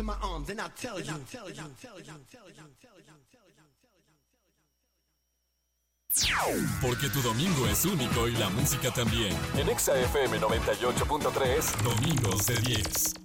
Porque tu domingo es único y la música también. En Exa FM 98.3, Domingos de 10.